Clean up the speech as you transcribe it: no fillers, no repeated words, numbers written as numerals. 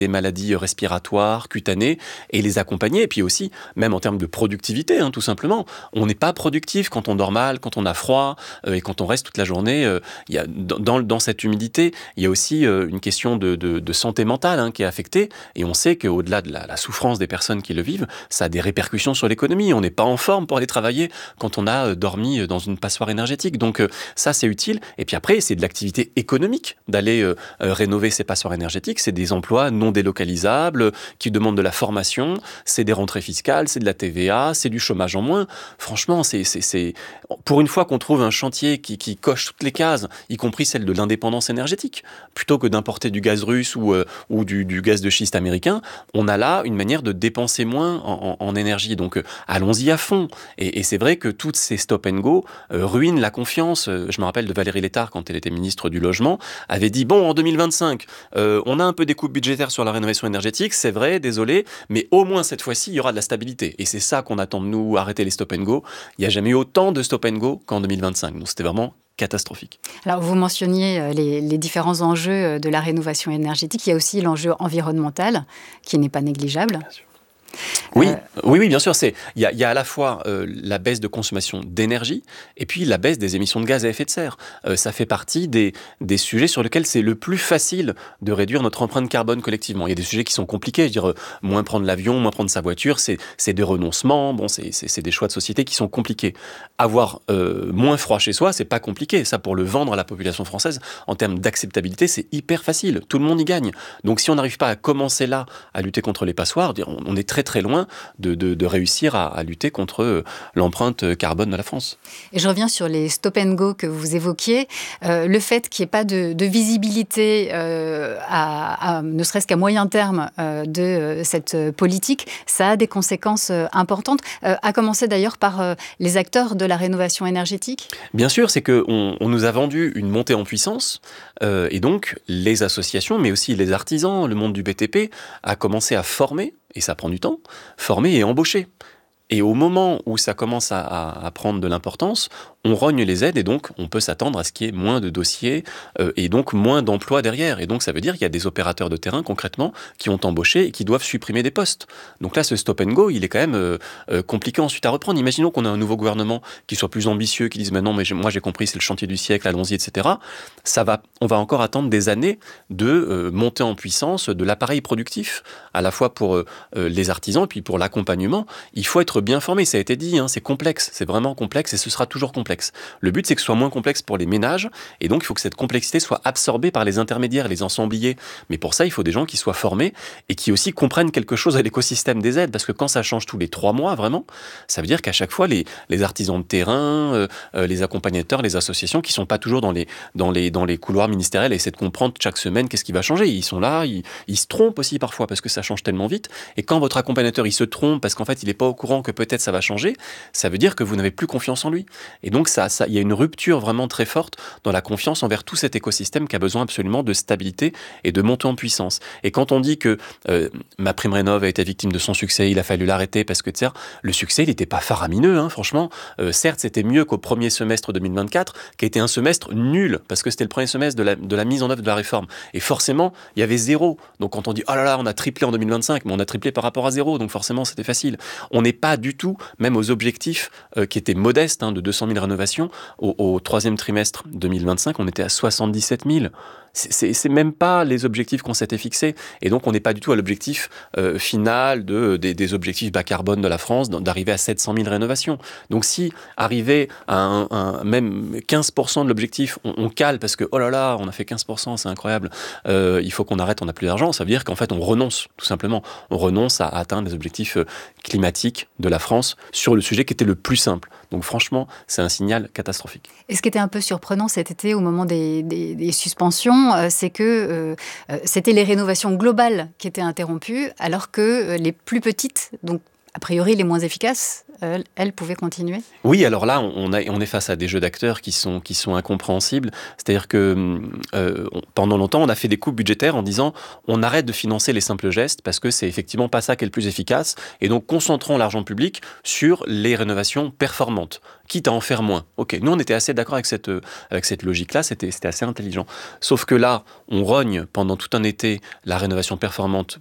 des maladies respiratoires, cutanées, et les accompagner. Et puis aussi, même en termes de productivité, tout simplement. On n'est pas productif quand on dort mal, quand on a froid, et quand on reste toute la journée. Il y a, dans cette humidité, il y a aussi une question de santé mentale qui est affectée. Et on sait qu'au-delà de la souffrance des personnes qui le vivent, ça a des répercussions sur l'économie. On n'est pas en forme pour aller travailler quand on a dormi dans une passoire énergétique. Donc ça, c'est utile. Et puis après, c'est de l'activité économique d'aller rénover ces passoires énergétiques. C'est des emplois non délocalisables qui demandent de la formation, c'est des rentrées fiscales, c'est de la TVA, c'est du chômage en moins. Franchement, c'est pour une fois qu'on trouve un chantier qui coche toutes les cases, y compris celle de l'indépendance énergétique, plutôt que d'importer du gaz russe ou du gaz de schiste américain, on a là une manière de dépenser moins en énergie. Donc allons-y à fond. Et c'est vrai que toutes ces stop and go ruinent la confiance. Je me rappelle de Valérie Létard, quand elle était ministre du Logement, avait dit, bon, en 2025, on a un peu des coupes budgétaires sur la rénovation énergétique, c'est vrai, désolé, mais au moins cette fois-ci, il y aura de la stabilité. Et c'est ça qu'on attend de nous, arrêter les stop and go. Il n'y a jamais eu autant de stop and go qu'en 2025. Donc c'était vraiment catastrophique. Alors, vous mentionniez les différents enjeux de la rénovation énergétique. Il y a aussi l'enjeu environnemental, qui n'est pas négligeable. Bien sûr. Oui, oui, bien sûr. Il y a à la fois la baisse de consommation d'énergie et puis la baisse des émissions de gaz à effet de serre. Ça fait partie des sujets sur lesquels c'est le plus facile de réduire notre empreinte carbone collectivement. Il y a des sujets qui sont compliqués. Je veux dire, moins prendre l'avion, moins prendre sa voiture, c'est des renoncements. Bon, c'est des choix de société qui sont compliqués. Avoir moins froid chez soi, c'est pas compliqué. Ça, pour le vendre à la population française, en termes d'acceptabilité, c'est hyper facile. Tout le monde y gagne. Donc, si on n'arrive pas à commencer là à lutter contre les passoires, on est très très loin de réussir à lutter contre l'empreinte carbone de la France. Et je reviens sur les stop and go que vous évoquiez. Le fait qu'il n'y ait pas de visibilité, ne serait-ce qu'à moyen terme, de cette politique, ça a des conséquences importantes, à commencer d'ailleurs par les acteurs de la rénovation énergétique. Bien sûr, c'est qu'on nous a vendu une montée en puissance, et donc les associations, mais aussi les artisans, le monde du BTP, a commencé à former, et ça prend du temps, former et embaucher. Et au moment où ça commence à prendre de l'importance, on rogne les aides et donc on peut s'attendre à ce qu'il y ait moins de dossiers et donc moins d'emplois derrière. Et donc ça veut dire qu'il y a des opérateurs de terrain concrètement qui ont embauché et qui doivent supprimer des postes. Donc là, ce stop and go, il est quand même compliqué ensuite à reprendre. Imaginons qu'on a un nouveau gouvernement qui soit plus ambitieux, qui dise non mais moi j'ai compris, c'est le chantier du siècle, allons-y, etc. On va encore attendre des années de montée en puissance de l'appareil productif, à la fois pour les artisans et puis pour l'accompagnement. Il faut être bien formé, ça a été dit, c'est complexe, c'est vraiment complexe et ce sera toujours complexe. Le but, c'est que ce soit moins complexe pour les ménages et donc il faut que cette complexité soit absorbée par les intermédiaires, les ensembliers. Mais pour ça, il faut des gens qui soient formés et qui aussi comprennent quelque chose à l'écosystème des aides, parce que quand ça change tous les 3 mois, vraiment, ça veut dire qu'à chaque fois, les artisans de terrain, les accompagnateurs, les associations qui sont pas toujours dans les couloirs ministériels essaient de comprendre chaque semaine qu'est-ce qui va changer. Ils sont là, ils se trompent aussi parfois parce que ça change tellement vite. Et quand votre accompagnateur, il se trompe parce qu'en fait, il n'est pas au courant que peut-être ça va changer, ça veut dire que vous n'avez plus confiance en lui. Et donc, il y a une rupture vraiment très forte dans la confiance envers tout cet écosystème qui a besoin absolument de stabilité et de montée en puissance. Et quand on dit que MaPrimeRénov' a été victime de son succès, il a fallu l'arrêter parce que le succès, il n'était pas faramineux, franchement. Certes, c'était mieux qu'au premier semestre 2024, qui a été un semestre nul, parce que c'était le premier semestre de la mise en œuvre de la réforme. Et forcément, il y avait zéro. Donc quand on dit, oh là là, on a triplé en 2025, mais on a triplé par rapport à zéro, donc forcément, c'était facile. On n'est pas du tout, même aux objectifs qui étaient modestes, de 200 000 rénovations, au troisième trimestre 2025, on était à 77 000. C'est même pas les objectifs qu'on s'était fixés. Et donc, on n'est pas du tout à l'objectif final des objectifs bas carbone de la France, d'arriver à 700 000 rénovations. Donc, si arriver à même 15% de l'objectif, on cale parce que, oh là là, on a fait 15%, c'est incroyable, il faut qu'on arrête, on n'a plus d'argent, ça veut dire qu'en fait, on renonce, tout simplement. On renonce à atteindre les objectifs climatiques de la France sur le sujet qui était le plus simple. Donc, franchement, c'est un signal catastrophique. Et ce qui était un peu surprenant cet été, au moment des suspensions, c'est que c'était les rénovations globales qui étaient interrompues, alors que les plus petites, donc a priori les moins efficaces, elle pouvait continuer? Oui, alors là, on est face à des jeux d'acteurs qui sont incompréhensibles. C'est-à-dire que pendant longtemps, on a fait des coupes budgétaires en disant on arrête de financer les simples gestes parce que c'est effectivement pas ça qui est le plus efficace. Et donc, concentrons l'argent public sur les rénovations performantes, quitte à en faire moins. Ok, nous, on était assez d'accord avec cette logique-là, c'était assez intelligent. Sauf que là, on rogne pendant tout un été la rénovation performante